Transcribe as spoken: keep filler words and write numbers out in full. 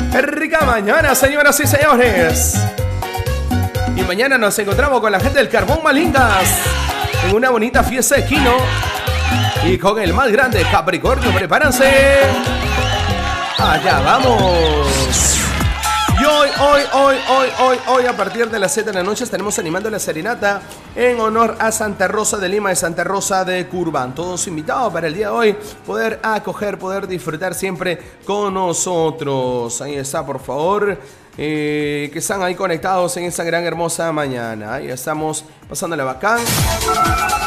Rica mañana, señoras y señores. Y mañana nos encontramos con la gente del Carbón Malingas en una bonita fiesta de Quino. Y con el más grande Capricornio, prepárense. Allá vamos. Y hoy, hoy, hoy, hoy, hoy, hoy, a partir de las siete de la noche estaremos animando la serenata en honor a Santa Rosa de Lima y Santa Rosa de Curbán. Todos invitados para el día de hoy, poder acoger, poder disfrutar siempre con nosotros. Ahí está, por favor, eh, que están ahí conectados en esta gran hermosa mañana. Ahí estamos pasándola bacán.